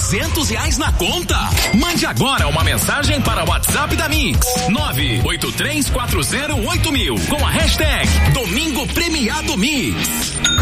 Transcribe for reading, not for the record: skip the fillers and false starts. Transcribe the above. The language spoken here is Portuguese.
R$200 na conta. Mande agora uma mensagem para o WhatsApp da Mix 983408000 com a hashtag Domingo Premiado Mix.